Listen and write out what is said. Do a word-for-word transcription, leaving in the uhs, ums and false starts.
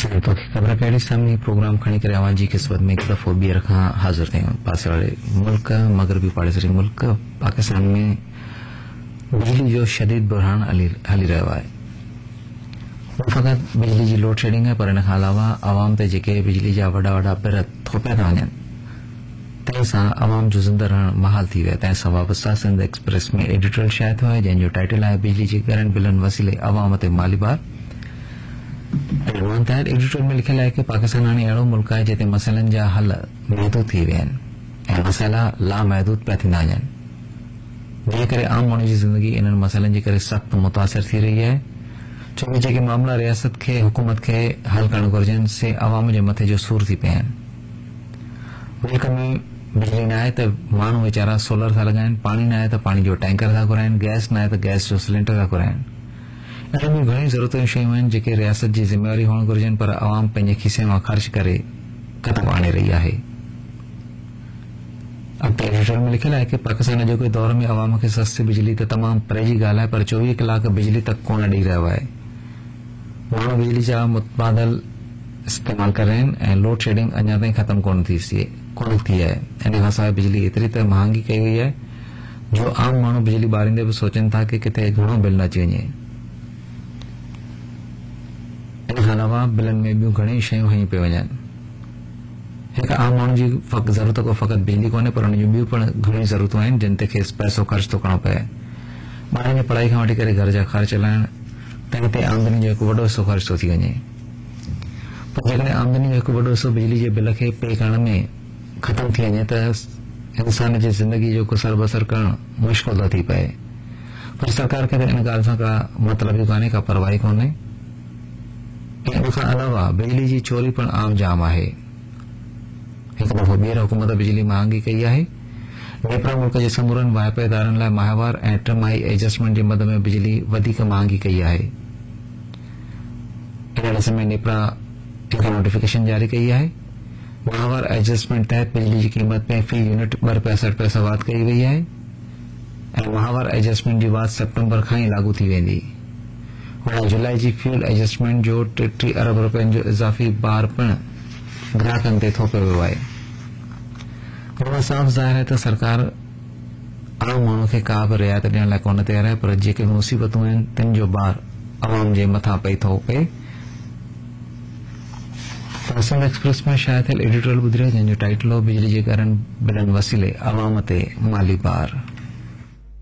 तो खबर कड़ी सामने प्रोग्राम खणी करे आवाज जी किस्मत में एक दफो ॿीहर खां हाज़िर थे पासे वाले मुल्क मगरबी पाड़ेसरी मुल्क पाकिस्तान में बिजली जो शदीद बुरहान हली हली रहियो आहे। फ़क़त बिजली जी लोड शेडिंग है पर इन खां अलावा आवाम ते जेके बिजली जा वॾा वॾा बिल थोपिया था वञनि तंहिं सां आवाम जो ज़िंदा रहण महाल थी वियो। तंहिं सां वाबस्ता सिंध एक्सप्रेस में एडिटोरियल शाया थियो आहे जंहिंजो टाइटल आहे बिजली जे करंट बिलनि वसीले आवाम ते माली बार। एडिटोरियल में लिखियल है कि पाकिस्तान हाणे अहिड़ो मुल्क आहे जिते मसइलनि जा हल महदूद थी विया आहिनि ऐं मसइला लामहदूद पिया थींदा वञनि। जंहिं करे आम माण्हू जी ज़िंदगी इन्हनि मसइलनि जे करे सख़्त मुतासिर थी रही आहे। छोकि जेके मामला रियासत खे हुकूमत खे हल करणु घुर्जनि से आवाम जे मथे जो सूर थी पिया आहिनि। मुल्क में बिजली न आहे त माण्हू वीचारा सोलर था लॻाइनि, पाणी न आहे त पाणी जो टैंकर था घुराइनि, गैस न आहे त गैस जो सिलेंडर था घुराइनि। इनमें घणी ज़रूरतूं शयूं आहिनि जेके रियासत जी ज़िम्मेवारी हुअणु घुर्जनि पर आवाम पंहिंजे खीसे मां ख़र्च करे कदम आणे रही आहे। अब एडिटोरियल में लिखियल आहे कि पाकिस्तान अॼोके दौर में आवाम खे सस्ती बिजली त तमामु परे जी ॻाल्हि आहे पर चोवीह कलाक बिजली तक कोन ॾेई रहियो आहे। माण्हू बिजली जा मुतबादल इस्तेमाल करे रहिया आहिनि ऐं लोड शेडिंग अञा ताईं ख़त्म कोन थी कोन थी आहे। इन खां सवाइ बिजली एतिरी त महांगी कई वई आहे जो आम माण्हू बिजली ॿारींदे बि सोचनि था कि किथे घणो बिल न अची वञे। इन खां अलावा बिलनि में ॿियूं घणी शयूं हयूं पियूं वञनि। हिक आम माण्हू जी ज़रूरत को फ़क़ति बिजली कोन्हे पर उन जूं ॿियूं पिण घणी ज़रूरतूं आहिनि जिन ते खेसि पैसो ख़र्च थो करणो पए। ॿारनि जी पढ़ाई खां वठी करे घर जा ख़र्च हलाइण तंहिं ते आमदनी जो हिकु वॾो हिसो ख़र्च थो थी वञे। पर जेकॾहिं आमदनी जो हिकु वॾो हिसो बिजली जे बिल खे पे करण में ख़त्म थी वञे त इंसान जी ज़िंदगी जो गुसर बसर करणु मुश्किल थो थी पए। पर सरकार खे त इन ॻाल्हि सां का मतिलब ई कोन्हे, का परवाही कोन्हे। इन खां अलावा बिजली जी चोरी पिण आम जाम आहे। हिकु दफ़ो ॿीहर हुकूमत बिजली महांगी कई आहे। नेपरा मुल्क जे समूरनि वाइपेदारनि लाइ माहिवार ऐं टिमाही एडजस्टमेंट जे मद में बिजली वधीक महांगी कई आहे। इन अरसे में नेपरा हिकु नोटिफिकेशन जारी कई आहे। माहिवार एडजस्टमेंट तहत बिजली जी क़ीमत में फी यूनिट ॿ रुपया सठ पैसा वाध कई वई आहे ऐं माहिवार एडजस्टमेंट जी वाध सेप्टेम्बर खां ई लागू थी वेंदी। हुन जुलाई जी फ्यूल एडजस्टमेंट जो टेटीह अरब रुपयनि जो इज़ाफ़ी बार पिण ग्राहकनि ते थोपियो वियो आहे। हुन साफ़ ज़ाहिर आहे त सरकार आम माण्हू खे का बि रियायत ॾियण लाइ कोन तयार आहे पर जेके मुसीबतूं आहिनि तिन जो बार आवाम जे मथां पई थो पए। सिंध एक्सप्रेस में शाया थियल एडिटोरियल ॿुधी रहियो जंहिंजो टाइटल हो बिजली जे करंट बिलनि वसीले आवाम ते माली बार।